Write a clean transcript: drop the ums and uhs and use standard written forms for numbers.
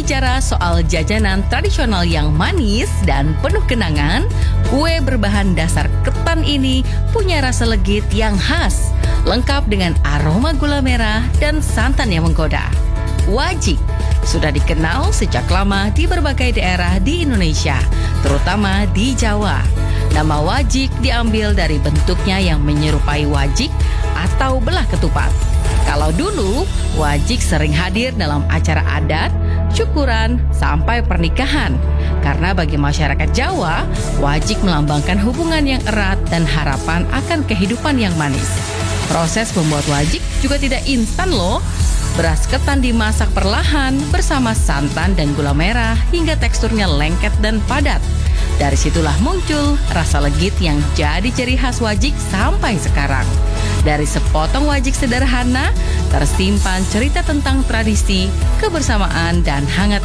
Berbicara soal jajanan tradisional yang manis dan penuh kenangan, kue berbahan dasar ketan ini punya rasa legit yang khas, lengkap dengan aroma gula merah dan santan yang menggoda. Wajik sudah dikenal sejak lama di berbagai daerah di Indonesia, terutama di Jawa. Nama wajik diambil dari bentuknya yang menyerupai wajik atau belah ketupat. Kalau dulu, wajik sering hadir dalam acara adat, syukuran, sampai pernikahan. Karena bagi masyarakat Jawa, wajik melambangkan hubungan yang erat dan harapan akan kehidupan yang manis. Proses membuat wajik juga tidak instan loh. Beras ketan dimasak perlahan bersama santan dan gula merah hingga teksturnya lengket dan padat. Dari situlah muncul rasa legit yang jadi ciri khas wajik sampai sekarang. Dari sepotong wajik sederhana, tersimpan cerita tentang tradisi, kebersamaan, dan hangat